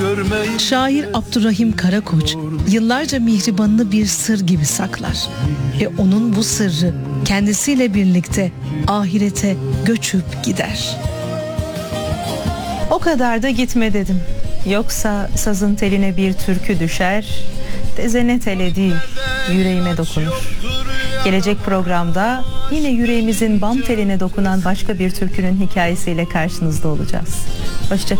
Şair Abdurrahim Karakoç yıllarca mihribanını bir sır gibi saklar ve onun bu sırrı kendisiyle birlikte ahirete göçüp gider. O kadar da gitme dedim. Yoksa sazın teline bir türkü düşer, tezene tele değil, yüreğime dokunur. Gelecek programda yine yüreğimizin bam teline dokunan başka bir türkünün hikayesiyle karşınızda olacağız. Hoşça kalın.